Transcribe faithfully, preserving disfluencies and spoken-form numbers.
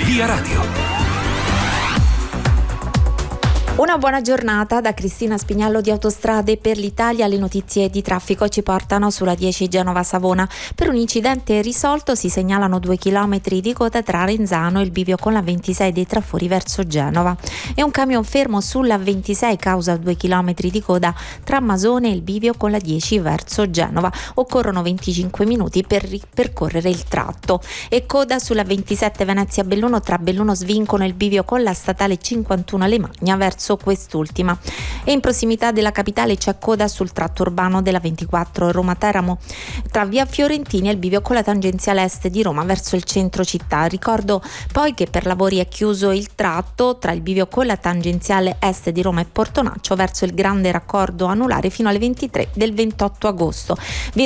Via Radio. Una buona giornata da Cristina Spignallo di Autostrade per l'Italia. Le notizie di traffico ci portano sulla dieci Genova-Savona. Per un incidente risolto si segnalano due chilometri di coda tra Renzano e il bivio con la ventisei dei trafori verso Genova. E un camion fermo sulla ventisei causa due chilometri di coda tra Masone e il bivio con la dieci verso Genova. Occorrono venticinque minuti per percorrere il tratto. E coda sulla ventisette Venezia-Belluno tra Belluno Svincolo e il bivio con la statale cinquantuno Alemagna verso quest'ultima. E in prossimità della capitale c'è coda sul tratto urbano della ventiquattro Roma-Teramo tra via Fiorentini e il bivio con la tangenziale est di Roma verso il centro città. Ricordo poi che per lavori è chiuso il tratto tra il bivio con la tangenziale est di Roma e Portonaccio verso il grande raccordo anulare fino alle ventitré del ventotto agosto. Vi